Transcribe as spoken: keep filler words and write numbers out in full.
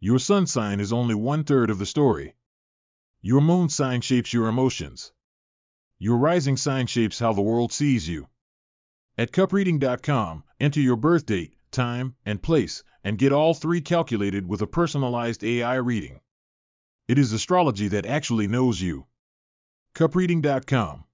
Your sun sign is only one-third of the story. Your moon sign shapes your emotions. Your rising sign shapes how the world sees you. At cup reading dot com, enter your birth date, time, and place, and get all three calculated with a personalized A I reading. It is astrology that actually knows you. cup reading dot com